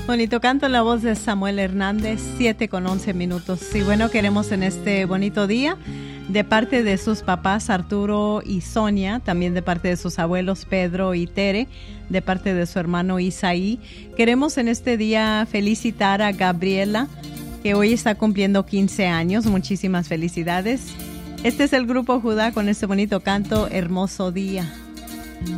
Bonito canto en la voz de Samuel Hernández, 7:11. Y bueno, queremos en este bonito día, de parte de sus papás Arturo y Sonia, también de parte de sus abuelos Pedro y Tere, de parte de su hermano Isaí, queremos en este día felicitar a Gabriela, que hoy está cumpliendo 15 años. Muchísimas felicidades. Este es el Grupo Judá con este bonito canto, Hermoso Día.